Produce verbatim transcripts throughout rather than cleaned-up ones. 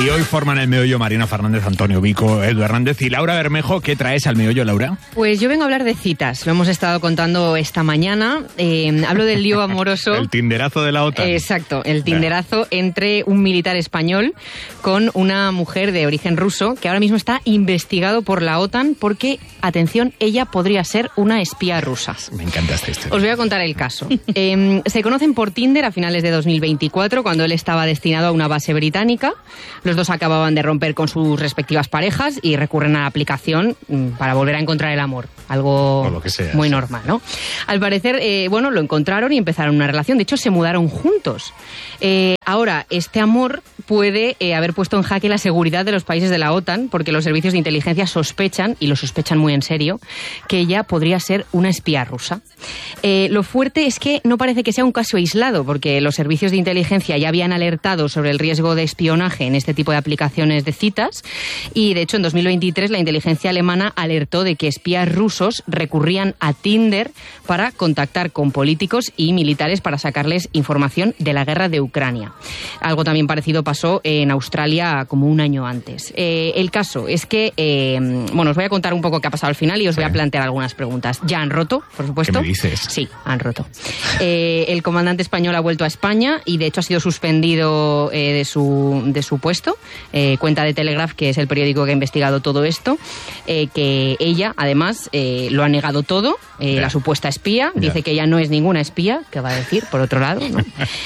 Y hoy forman el meollo Marina Fernández, Antonio Vico, Edu Hernández y Laura Bermejo. ¿Qué traes al meollo, Laura? Pues yo vengo a hablar de citas. Lo hemos estado contando esta mañana. Eh, hablo del lío amoroso. El tinderazo de la OTAN. Exacto, el tinderazo entre un militar español con una mujer de origen ruso que ahora mismo está investigado por la OTAN porque, atención, ella podría ser una espía rusa. Me encanta esta historia. Os voy a contar el caso. Eh, se conocen por Tinder a finales de dos mil veinticuatro, cuando él estaba destinado a una base británica. Los dos acababan de romper con sus respectivas parejas y recurren a la aplicación para volver a encontrar el amor. Algo lo que sea, muy sí. normal, ¿no? Al parecer, eh, bueno, lo encontraron y empezaron una relación. De hecho, se mudaron juntos. Eh, ahora, este amor puede eh, haber puesto en jaque la seguridad de los países de la OTAN, porque los servicios de inteligencia sospechan, y lo sospechan muy en serio, que ella podría ser una espía rusa. Eh, lo fuerte es que no parece que sea un caso aislado, porque los servicios de inteligencia ya habían alertado sobre el riesgo de espionaje en este tipo de aplicaciones de citas, y de hecho en dos mil veintitrés la inteligencia alemana alertó de que espías rusos recurrían a Tinder para contactar con políticos y militares para sacarles información de la guerra de Ucrania. Algo también parecido pasó en Australia como un año antes. Eh, el caso es que, eh, bueno, os voy a contar un poco qué ha pasado al final y os sí. voy a plantear algunas preguntas. Ya han roto, por supuesto. ¿Qué me dices? Sí, han roto. Eh, el comandante español ha vuelto a España y de hecho ha sido suspendido eh, de, su, de su puesto. Eh, cuenta de Telegraph, que es el periódico que ha investigado todo esto, eh, que ella, además, eh, lo ha negado todo, eh, la supuesta espía. Ya. Dice que ella no es ninguna espía, que va a decir, por otro lado, ¿no?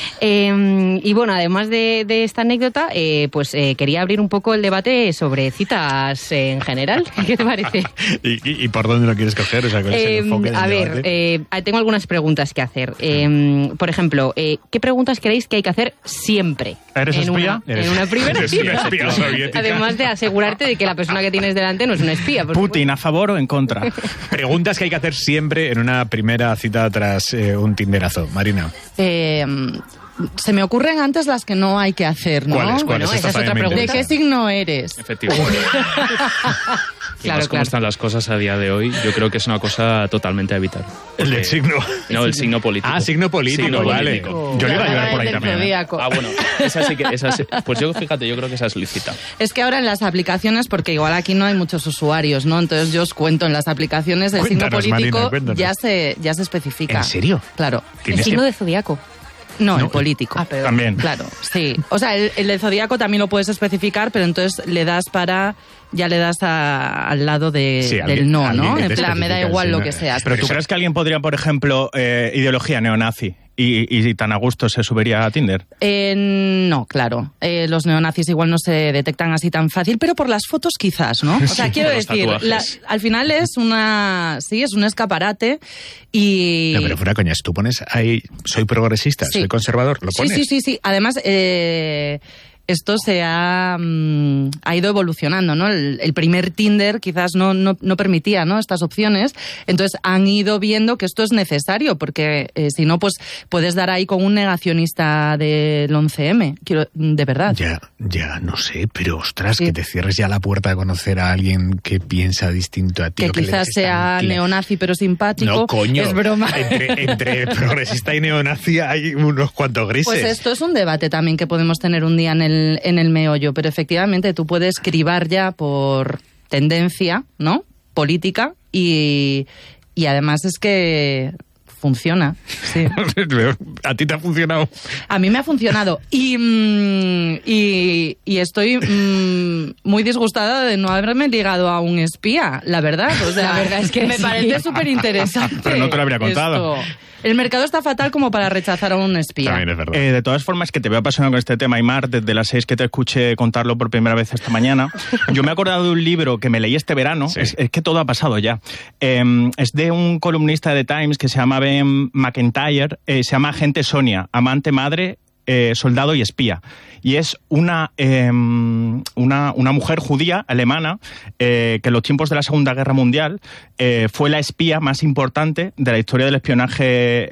eh, y bueno, además de, de esta anécdota, eh, pues eh, quería abrir un poco el debate sobre citas eh, en general. ¿Qué te parece? ¿Y, y, y por dónde lo quieres coger? O sea, ¿cuál es el Eh, enfoque del a ver, debate? eh, tengo algunas preguntas que hacer. Eh, por ejemplo, eh, ¿qué preguntas creéis que hay que hacer siempre? ¿Eres en espía? Una, en una primera Eres cita. una espía soviética. Además de asegurarte de que la persona que tienes delante no es una espía. por Putin, ¿a favor o en contra? Preguntas que hay que hacer siempre en una primera cita tras eh, un tinderazo. Marina. Eh, se me ocurren antes las que no hay que hacer, ¿no? ¿Cuáles? ¿Cuáles? Bueno, esa Estas es otra también me ¿De pregunta. qué signo eres? Efectivamente. Y Claro, más como claro. están las cosas a día de hoy, yo creo que es una cosa totalmente a evitar. El del Porque- signo. No, el signo político. Ah, signo político, Signo vale. político. Yo le iba a llevar por ahí Del también. ¿eh? zodíaco. Ah, bueno, esa sí que... Esa sí- pues yo, fíjate, yo creo que esa es lícita. Es que ahora en las aplicaciones, porque igual aquí no hay muchos usuarios, ¿no? Entonces yo os cuento, en las aplicaciones el signo Cuéntanos, político Marina, cuéntanos. ya se ya se especifica. ¿En serio? Claro. El ¿Tienes signo que- de zodiaco. No, No, el político. Ah, perdón. También. Claro, sí. O sea, el, el del zodíaco también lo puedes especificar, pero entonces le das para... Ya le das a- al lado de, Sí, alguien- del no, alguien ¿no? que En te plan, me da especifica, igual sí, lo no, que eh, seas. ¿Pero tú Pero- crees que alguien podría, por ejemplo, eh, ideología neonazi y, y tan a gusto se subiría a Tinder? Eh, no, claro. Eh, los neonazis igual no se detectan así tan fácil, pero por las fotos quizás, ¿no? O sea, Sí, quiero por los decir, tatuajes. la- al final es una... Sí, es un escaparate y... No, pero fuera coñas, tú pones ahí, soy progresista, Sí. soy conservador, lo Sí, pones. sí, sí, sí. Además, eh, esto se ha, mm, ha ido evolucionando, ¿no? El, el primer Tinder quizás no, no, no permitía, ¿no?, estas opciones. Entonces han ido viendo que esto es necesario, porque eh, si no, pues puedes dar ahí con un negacionista del once eme. Quiero, de verdad. Ya, ya, no sé, pero ostras, Sí. que te cierres ya la puerta a conocer a alguien que piensa distinto a ti. Que o le quizás des sea tan cla- neonazi pero simpático. No, coño. Es broma. Entre, entre progresista y neonazi hay unos cuantos grises. Pues esto es un debate también que podemos tener un día en el, en el meollo, pero efectivamente tú puedes cribar ya por tendencia, ¿no?, política y, y además es que funciona, sí. ¿A ti te ha funcionado? A mí me ha funcionado y, mm, y, y estoy mm, muy disgustada de no haberme ligado a un espía, la verdad. O sea, La verdad es que me sí. parece súper interesante. Pero no te lo habría contado. El mercado está fatal como para rechazar a un espía. También es verdad. Eh, de todas formas, que te veo apasionado con este tema, Aymar, desde las seis que te escuché contarlo por primera vez esta mañana. Yo me he acordado de un libro que me leí este verano, Sí. es, es que todo ha pasado ya. Eh, es de un columnista de The Times que se llama Ben McIntyre, eh, se llama Agente Sonia, amante, madre, eh, soldado y espía. Y es una, eh, una, una mujer judía, alemana, eh, que en los tiempos de la Segunda Guerra Mundial eh, fue la espía más importante de la historia del espionaje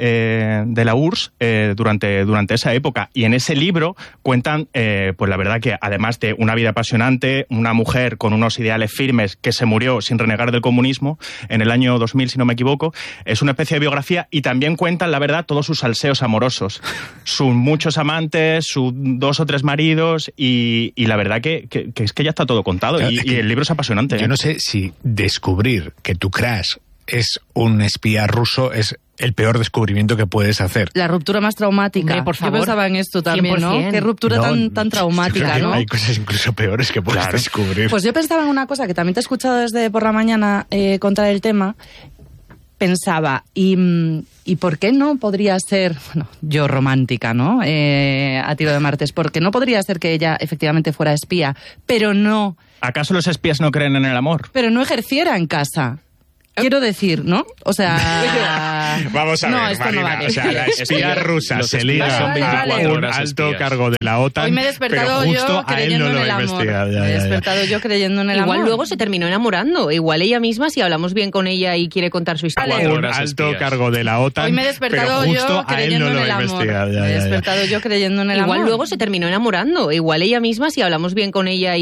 eh, de la U R S S eh, durante, durante esa época. Y en ese libro cuentan, eh, pues la verdad que además de una vida apasionante, una mujer con unos ideales firmes que se murió sin renegar del comunismo en el año dos mil, si no me equivoco, es una especie de biografía y también cuentan, la verdad, todos sus salseos amorosos, sus muchos amantes amantes, sus dos o tres maridos, y, y la verdad que, que, que es que ya está todo contado. Claro, y, es y que el libro es apasionante. Yo ¿eh? no sé si descubrir que tu crush es un espía ruso es el peor descubrimiento que puedes hacer. La ruptura más traumática. Hombre, por favor. Yo pensaba en esto también, cien por cien. ¿no? Qué ruptura No, tan, tan traumática, yo creo que ¿no? Hay cosas incluso peores que puedes Claro. descubrir. Pues yo pensaba en una cosa que también te he escuchado desde por la mañana eh, contar el tema. Pensaba, ¿y, ¿y por qué no podría ser, bueno, yo romántica, ¿no? Eh, a tiro de martes, porque no podría ser que ella efectivamente fuera espía, pero no, ¿Acaso los espías no creen en el amor? pero no ejerciera en casa? Quiero decir, ¿no? O sea... Vamos a no, ver, esto Marina, no vale. o sea, la espía rusa Los se espías liga son veinticuatro a un horas alto espías. cargo de la OTAN, Hoy me he despertado pero justo yo a él creyendo no lo en el va a amor. investigar. Ya, Me he ya, ya. despertado yo creyendo en el Igual amor. luego se terminó enamorando. Igual ella misma, si hablamos bien con ella y quiere contar su historia. Vale. Un horas alto espías. cargo de la OTAN, Hoy me he despertado pero justo yo a él creyendo no lo en el va a amor. investigar. Ya, Me he ya, ya. despertado yo creyendo en el Igual amor. luego se terminó enamorando. Igual ella misma, si hablamos bien con ella y